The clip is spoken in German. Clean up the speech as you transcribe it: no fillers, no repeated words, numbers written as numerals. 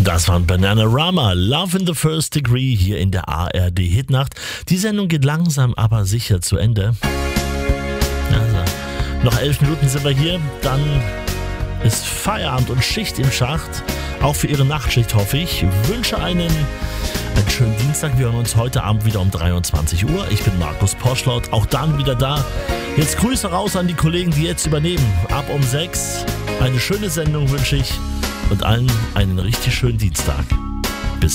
Das waren Bananarama, Love in the First Degree hier in der ARD Hitnacht. Die Sendung geht langsam, aber sicher zu Ende. Also, noch 11 Minuten sind wir hier, dann ist Feierabend und Schicht im Schacht. Auch für Ihre Nachtschicht hoffe ich. Wünsche einen schönen Dienstag. Wir hören uns heute Abend wieder um 23 Uhr. Ich bin Markus Poschlaut, auch dann wieder da. Jetzt Grüße raus an die Kollegen, die jetzt übernehmen. Ab um 6. Eine schöne Sendung wünsche ich und allen einen richtig schönen Dienstag.